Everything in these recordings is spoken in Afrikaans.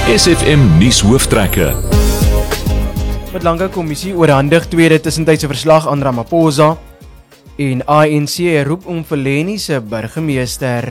SFM nuus hooftrekke. Madlanga Kommissie oorhandig tweede tussentydse verslag aan Ramaphosa en ANC roep om Feleni se burgemeester.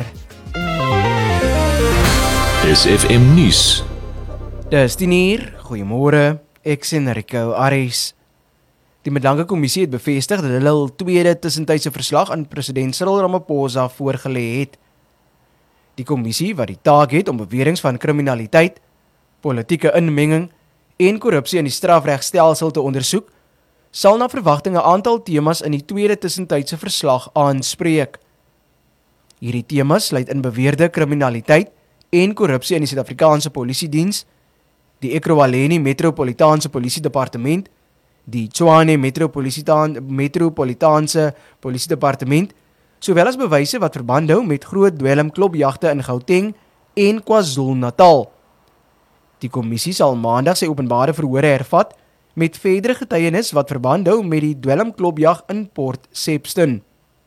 SFM nuus. Dis 10:00, goeiemôre, ek sien Rico Aries. Die Madlanga Kommissie het bevestig dat hulle hul tweede tussentydse verslag aan president Cyril Ramaphosa voorgelê het. Die kommissie, wat die taak het om beweringe van kriminaliteit, politieke inmenging en korrupsie in die strafregstelsel te ondersoek, sal na verwagting 'n aantal temas in die tweede tussentydse verslag aanspreek. Hierdie temas sluit in beweerde kriminaliteit en korrupsie in die Suid-Afrikaanse Polisiediens, die Ekurhuleni Metropolitaanse Polisiedepartement, die Tshwane Metropolitaanse Polisiedepartement, sowel as bewyse wat verband hou met groot dwelmklopjagte in Gauteng en KwaZulu-Natal. Die kommissie sal maandag sy openbare verhore hervat met verdere getuienis wat verband hou met die dwelmklopjag in Port Shepstone.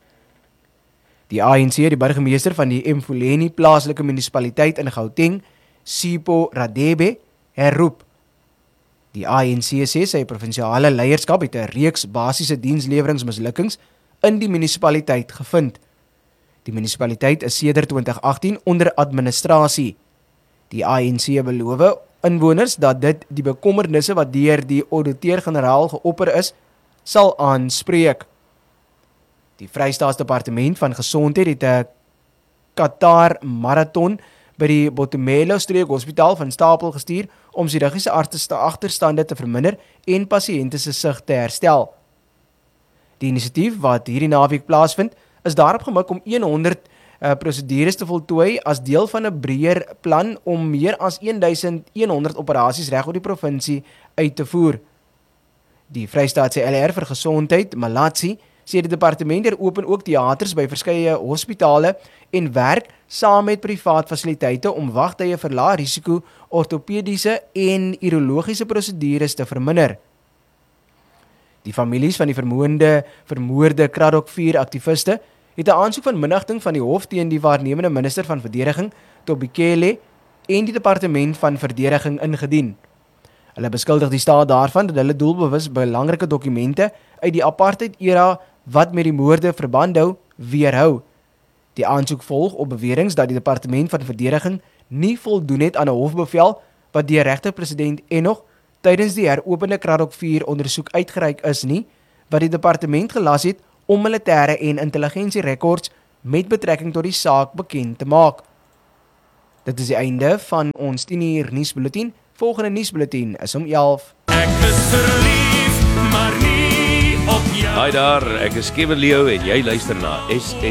Die ANC het die burgemeester van die Mfuleni plaaslike munisipaliteit in Gauteng, Sipho Radebe, herroep. Die ANC sê sy provinsiale leierskap het 'n reeks basiese diensleweringsmislukkings in die munisipaliteit gevind. Die munisipaliteit is sedert 2018 onder administrasie. Die ANC beloof inwoners dat dit die bekommernisse wat deur die ouditeur-generaal geopper is, sal aanspreek. Die Vrystaatsdepartement van Gesondheid het 'n Qatar marathon by die Botumelo Streek Hospitaal van stapel gestuur om chirurgiese agterstande te verminder en pasiënte se sig te herstel. Die inisiatief wat hierdie naweek plaasvind, is daarop gemik om 100 prosedures te voltooi as deel van 'n breër plan om meer as 1100 operasies reg oor die provinsie uit te voer. Die Vrystaatse LR vir Gesondheid, Malatsi, sê die departement open ook teaters by verskeie hospitale en werk saam met privaat fasiliteite om wagtye vir lae risiko ortopediese en urologiese prosedures te verminder. Die families van die vermoorde Kraddock 4 aktiviste het 'n aansoek van minagting van die hof teen die waarnemende minister van verdediging, Tobikele, en die departement van verdediging ingedien. Hulle beskuldig die staat daarvan dat hulle doelbewus belangrike dokumente uit die apartheid-era wat met die moorde verband hou, weerhou. Die aansoek volg op beweringe dat die departement van verdediging nie voldoen het aan 'n hofbevel wat deur regter president Enoch tydens die heropende Kraddock 4 ondersoek uitgereik is nie, wat die departement gelas het om militêre en intelligensierekords met betrekking tot die saak bekend te maak. Dit is die einde van ons 10:00 nuusbulletin. Volgende nuusbulletin is om 11:00. Ek is verlief, maar nie op jou. Hi daar, ek is Kevin Leo en jy luister na SFM.